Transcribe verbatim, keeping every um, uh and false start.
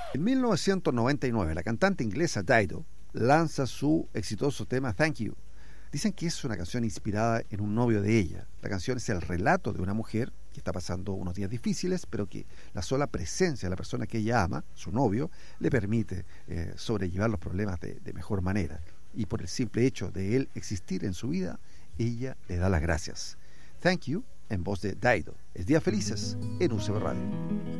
En mil novecientos noventa y nueve, la cantante inglesa Dido lanza su exitoso tema Thank You. Dicen que es una canción inspirada en un novio de ella. La canción es el relato de una mujer que está pasando unos días difíciles, pero que la sola presencia de la persona que ella ama, su novio, le permite eh, sobrellevar los problemas de, de mejor manera. Y por el simple hecho de él existir en su vida, ella le da las gracias. Thank You, en voz de Dido. Es Días Felices en U C B Radio.